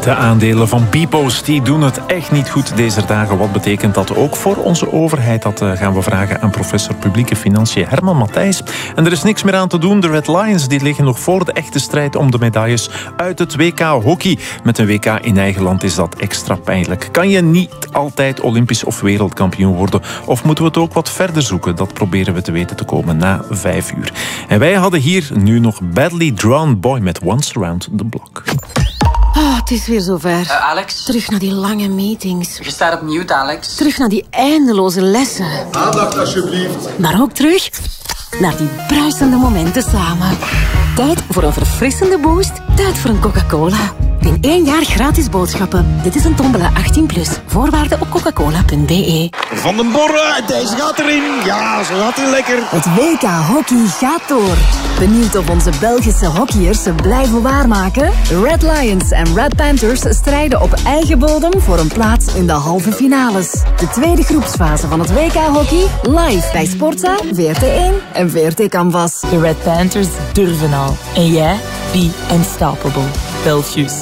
De aandelen van Bpost die doen het echt niet goed deze dagen. Wat betekent dat ook voor onze overheid? Dat gaan we vragen aan professor publieke financiën Herman Matthijs. En er is niks meer aan te doen. De Red Lions die liggen nog voor de echte strijd om de medailles uit het WK hockey. Met een WK in eigen land is dat extra pijnlijk. Kan je niet altijd Olympisch of wereldkampioen worden? Of moeten we het ook wat verder zoeken? Dat proberen we te weten te komen na 5 uur. En wij hadden hier nu nog Badly Drawn Boy met Once Around the Block. Oh, het is weer zover. Alex? Terug naar die lange meetings. Je staat op mute, Alex. Terug naar die eindeloze lessen. Aandacht alsjeblieft. Maar ook terug naar die bruisende momenten samen. Tijd voor een verfrissende boost. Tijd voor een Coca-Cola. Win 1 jaar gratis boodschappen. Dit is een tombola 18+. Voorwaarden op coca-cola.be. Van den Borre, deze gaat erin. Ja, zo gaat hij lekker. Het WK hockey gaat door. Benieuwd of onze Belgische hockeyers ze blijven waarmaken? Red Lions en Red Panthers strijden op eigen bodem voor een plaats in de halve finales. De tweede groepsfase van het WK hockey live bij Sportza, VRT1 en VRT Canvas. De Red Panthers durven al. En jij? Be unstoppable. Belgius.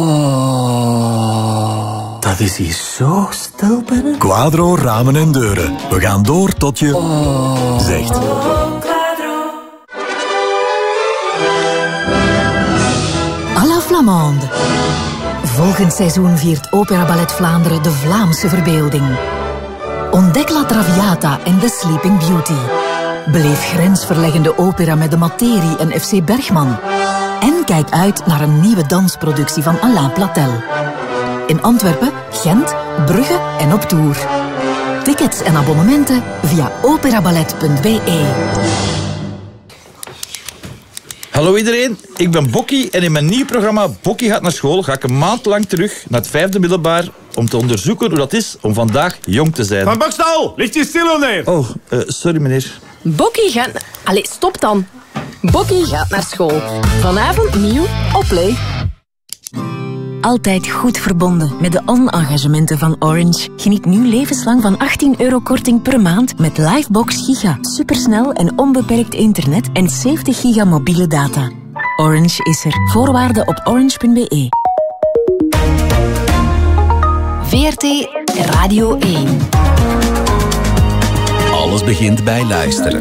Oh, dat is hier zo stil binnen. Quadro Ramen en Deuren. We gaan door tot je zegt. À la Flamande. Volgend seizoen viert Opera Ballet Vlaanderen de Vlaamse verbeelding. Ontdek La Traviata en The Sleeping Beauty. Beleef grensverleggende opera met de materie en FC Bergman. En kijk uit naar een nieuwe dansproductie van Alain Platel. In Antwerpen, Gent, Brugge en op tour. Tickets en abonnementen via operaballet.be. Hallo iedereen, ik ben Bokkie en in mijn nieuw programma Bokkie gaat naar school ga ik een maand lang terug naar het 5e middelbaar om te onderzoeken hoe dat is om vandaag jong te zijn. Van Bakstal, ligt je stil of neer? Oh, sorry meneer. Bokkie gaat... Allee, stop dan. Bokkie gaat naar school. Vanavond nieuw op Play. Altijd goed verbonden met de on-engagementen van Orange. Geniet nu levenslang van €18 korting per maand met Livebox Giga. Supersnel en onbeperkt internet en 70 giga mobiele data. Orange is er. Voorwaarden op orange.be. VRT Radio 1. Alles begint bij luisteren.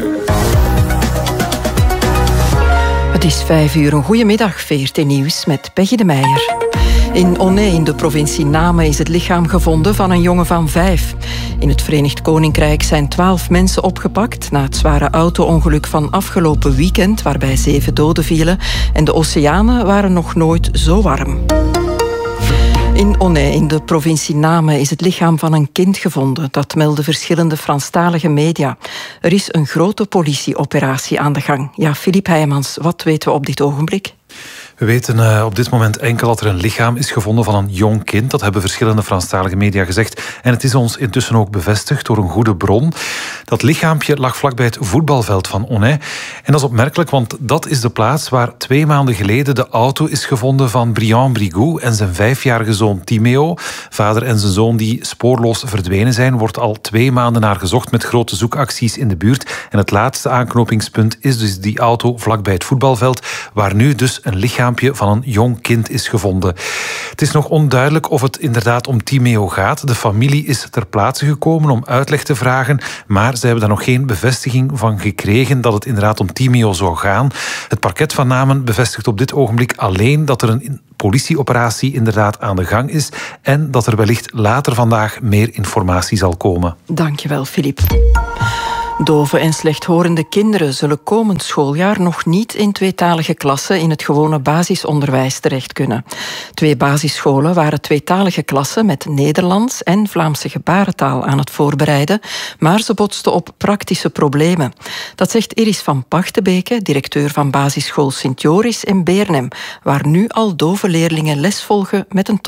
Het is 5 uur. Een goedemiddag, VRT Nieuws met Peggy de Meijer. In Onnay in de provincie Namen is het lichaam gevonden van een jongen van 5. In het Verenigd Koninkrijk zijn 12 mensen opgepakt na het zware auto-ongeluk van afgelopen weekend, waarbij 7 doden vielen. En de oceanen waren nog nooit zo warm. In Onnay in de provincie Namen is het lichaam van een kind gevonden. Dat melden verschillende Franstalige media. Er is een grote politieoperatie aan de gang. Ja, Filip Heijmans, wat weten we op dit ogenblik? We weten op dit moment enkel dat er een lichaam is gevonden van een jong kind. Dat hebben verschillende Franstalige media gezegd. En het is ons intussen ook bevestigd door een goede bron. Dat lichaampje lag vlakbij het voetbalveld van Onnay. En dat is opmerkelijk, want dat is de plaats waar 2 maanden geleden de auto is gevonden van Brian Brigou en zijn 5-jarige zoon Timeo. Vader en zijn zoon die spoorloos verdwenen zijn, wordt al 2 maanden naar gezocht met grote zoekacties in de buurt. En het laatste aanknopingspunt is dus die auto vlakbij het voetbalveld, waar nu dus een lichaam van een jong kind is gevonden. Het is nog onduidelijk of het inderdaad om Timeo gaat. De familie is ter plaatse gekomen om uitleg te vragen, maar ze hebben daar nog geen bevestiging van gekregen dat het inderdaad om Timeo zou gaan. Het parket van Namen bevestigt op dit ogenblik alleen dat er een politieoperatie inderdaad aan de gang is en dat er wellicht later vandaag meer informatie zal komen. Dankjewel, Filip. Dove en slechthorende kinderen zullen komend schooljaar nog niet in 2-talige klassen in het gewone basisonderwijs terecht kunnen. 2 basisscholen waren 2-talige klassen met Nederlands en Vlaamse gebarentaal aan het voorbereiden, maar ze botsten op praktische problemen. Dat zegt Iris van Pachtebeke, directeur van basisschool Sint-Joris in Beernem, waar nu al dove leerlingen les volgen met een tolk.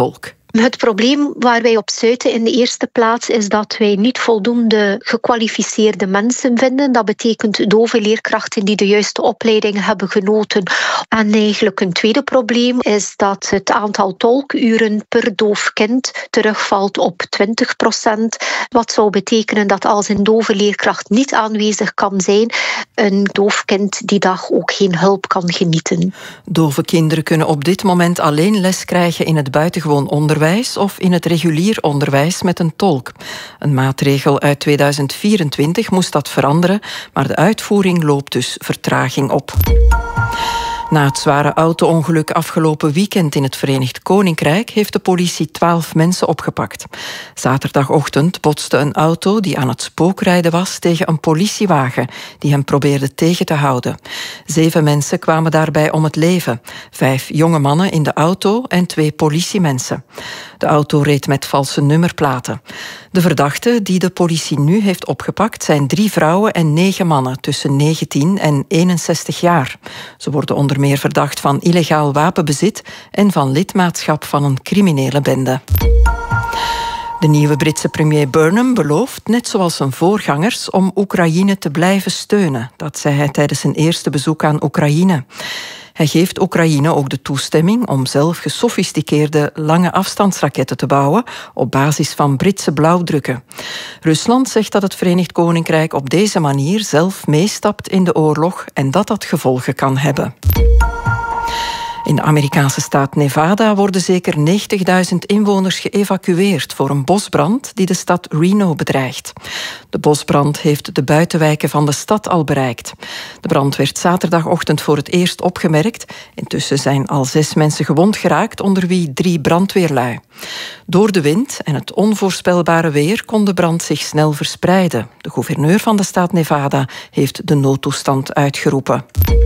Het probleem waar wij op stuiten in de eerste plaats is dat wij niet voldoende gekwalificeerde mensen vinden. Dat betekent dove leerkrachten die de juiste opleiding hebben genoten. En eigenlijk een tweede probleem is dat het aantal tolkuren per doof kind terugvalt op 20%. Wat zou betekenen dat als een dove leerkracht niet aanwezig kan zijn, een doof kind die dag ook geen hulp kan genieten. Dove kinderen kunnen op dit moment alleen les krijgen in het buitengewoon onderwijs of in het regulier onderwijs met een tolk. Een maatregel uit 2024 moest dat veranderen, maar de uitvoering loopt dus vertraging op. Na het zware auto-ongeluk afgelopen weekend in het Verenigd Koninkrijk heeft de politie 12 mensen opgepakt. Zaterdagochtend botste een auto die aan het spookrijden was tegen een politiewagen die hem probeerde tegen te houden. 7 mensen kwamen daarbij om het leven. 5 jonge mannen in de auto en 2 politiemensen. De auto reed met valse nummerplaten. De verdachten die de politie nu heeft opgepakt zijn 3 vrouwen en 9 mannen tussen 19 en 61 jaar. Ze worden onder meer verdacht van illegaal wapenbezit en van lidmaatschap van een criminele bende. De nieuwe Britse premier Burnham belooft, net zoals zijn voorgangers, om Oekraïne te blijven steunen. Dat zei hij tijdens zijn eerste bezoek aan Oekraïne. Hij geeft Oekraïne ook de toestemming om zelf gesofisticeerde lange afstandsraketten te bouwen op basis van Britse blauwdrukken. Rusland zegt dat het Verenigd Koninkrijk op deze manier zelf meestapt in de oorlog en dat dat gevolgen kan hebben. In de Amerikaanse staat Nevada worden zeker 90.000 inwoners geëvacueerd voor een bosbrand die de stad Reno bedreigt. De bosbrand heeft de buitenwijken van de stad al bereikt. De brand werd zaterdagochtend voor het eerst opgemerkt. Intussen zijn al 6 mensen gewond geraakt, onder wie 3 brandweerlui. Door de wind en het onvoorspelbare weer kon de brand zich snel verspreiden. De gouverneur van de staat Nevada heeft de noodtoestand uitgeroepen.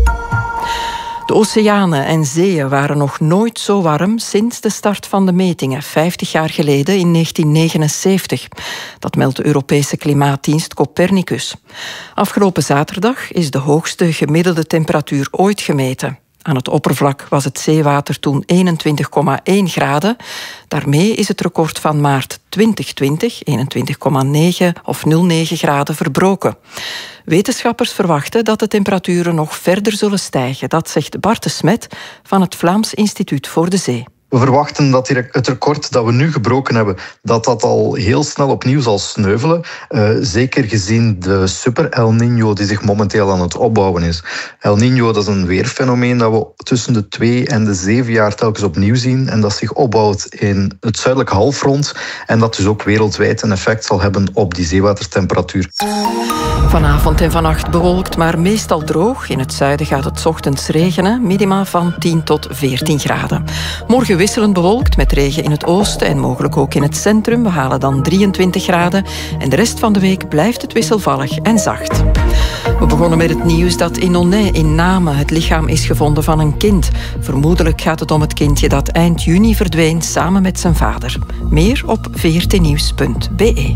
De oceanen en zeeën waren nog nooit zo warm sinds de start van de metingen, 50 jaar geleden in 1979. Dat meldt de Europese klimaatdienst Copernicus. Afgelopen zaterdag is de hoogste gemiddelde temperatuur ooit gemeten. Aan het oppervlak was het zeewater toen 21,1 graden. Daarmee is het record van maart 2020, 21,9 of 0,9 graden, verbroken. Wetenschappers verwachten dat de temperaturen nog verder zullen stijgen. Dat zegt Bart de Smet van het Vlaams Instituut voor de Zee. We verwachten dat het record dat we nu gebroken hebben, dat al heel snel opnieuw zal sneuvelen. Zeker gezien de super El Niño die zich momenteel aan het opbouwen is. El Niño, dat is een weerfenomeen dat we tussen de 2 en de 7 jaar telkens opnieuw zien. En dat zich opbouwt in het zuidelijke halfrond. En dat dus ook wereldwijd een effect zal hebben op die zeewatertemperatuur. Vanavond en vannacht bewolkt, maar meestal droog. In het zuiden gaat het 's ochtends regenen, minima van 10 tot 14 graden. Morgen wisselend bewolkt met regen in het oosten en mogelijk ook in het centrum. We halen dan 23 graden en de rest van de week blijft het wisselvallig en zacht. We begonnen met het nieuws dat in Onnay in Namen het lichaam is gevonden van een kind. Vermoedelijk gaat het om het kindje dat eind juni verdween samen met zijn vader. Meer op vrtnieuws.be.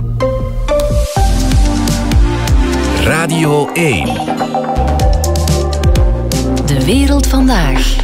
Radio 1. De wereld vandaag.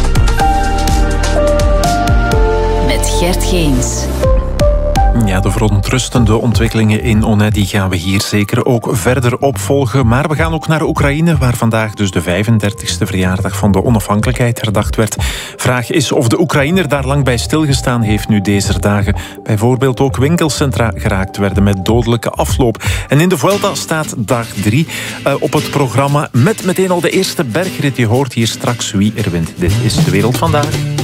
Met Gert Geens. Ja, de verontrustende ontwikkelingen in Onnay die gaan we hier zeker ook verder opvolgen. Maar we gaan ook naar Oekraïne, waar vandaag dus de 35e verjaardag van de onafhankelijkheid herdacht werd. Vraag is of de Oekraïner daar lang bij stilgestaan heeft nu deze dagen. Bijvoorbeeld ook winkelcentra geraakt werden met dodelijke afloop. En in de Vuelta staat dag 3 op het programma met meteen al de eerste bergrit. Je hoort hier straks wie er wint. Dit is De Wereld Vandaag.